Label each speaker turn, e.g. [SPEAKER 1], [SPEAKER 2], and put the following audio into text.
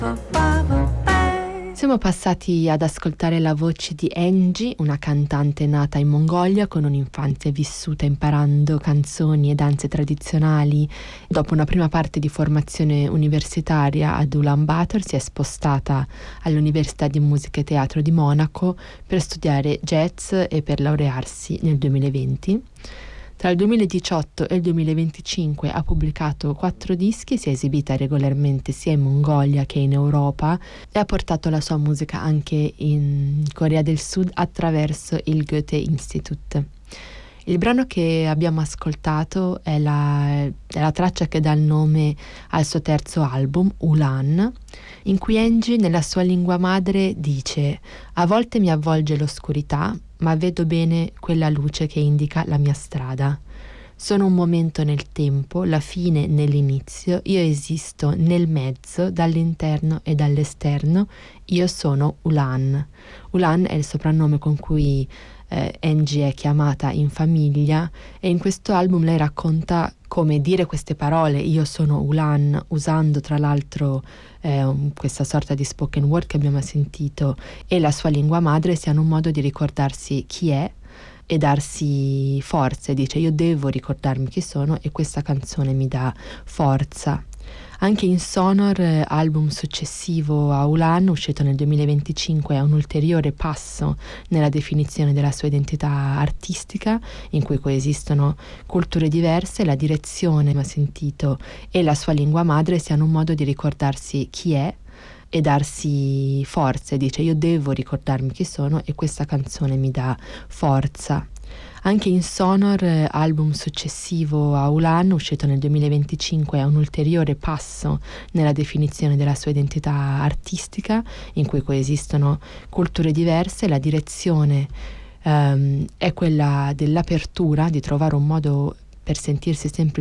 [SPEAKER 1] Siamo passati ad ascoltare la voce di Angie, una cantante nata in Mongolia con un'infanzia vissuta imparando canzoni e danze tradizionali. Dopo una prima parte di formazione universitaria ad Ulaanbaatar si è spostata all'Università di Musica e Teatro di Monaco per studiare jazz e per laurearsi nel 2020. Tra il 2018 e il 2025 ha pubblicato 4 dischi, si è esibita regolarmente sia in Mongolia che in Europa e ha portato la sua musica anche in Corea del Sud attraverso il Goethe Institut. Il brano che abbiamo ascoltato è la traccia che dà il nome al suo terzo album, Ulan, in cui Angie nella sua lingua madre dice: «A volte mi avvolge l'oscurità, ma vedo bene quella luce che indica la mia strada. Sono un momento nel tempo, la fine nell'inizio, io esisto nel mezzo, dall'interno e dall'esterno, io sono Ulan». Ulan è il soprannome con cui Angie è chiamata in famiglia, e in questo album lei racconta come dire queste parole, io sono Ulan, usando tra l'altro questa sorta di spoken word che abbiamo sentito, e la sua lingua madre, siano un modo di ricordarsi chi è e darsi forza. Dice: io devo ricordarmi chi sono e questa canzone mi dà forza. Anche in Sonor, album successivo a Ulan, uscito nel 2025, è un ulteriore passo nella definizione della sua identità artistica, in cui coesistono culture diverse, la direzione, ma sentito, e la sua lingua madre siano un modo di ricordarsi chi è e darsi forza. Dice: io devo ricordarmi chi sono e questa canzone mi dà forza. Anche in Sonor, album successivo a Ulan, uscito nel 2025, è un ulteriore passo nella definizione della sua identità artistica, in cui coesistono culture diverse, la direzione è quella dell'apertura, di trovare un modo per sentirsi sempre